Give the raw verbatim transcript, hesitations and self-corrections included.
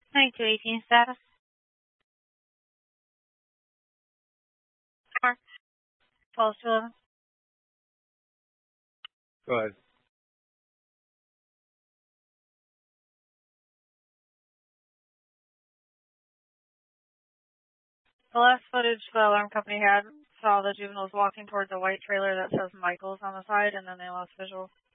ninety-two eighteen status. Car. twelve to eleven. Go ahead. The last footage the alarm company had saw the juveniles walking towards a white trailer that says Michael's on the side, and then they lost visual.